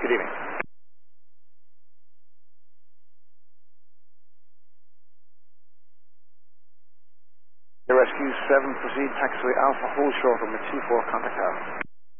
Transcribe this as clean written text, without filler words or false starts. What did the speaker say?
Good evening. The Rescue 7, proceed taxiway Alpha, hold short, number 24, contact Tower.